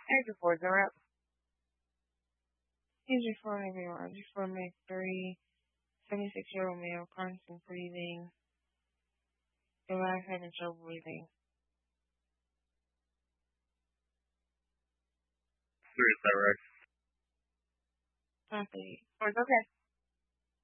Exit 4, zero. Agent 4, everyone. Agent 4, make 3. 76-year-old male, constant breathing. The last having trouble breathing. Serious, that right? Copy. Oh, it's okay.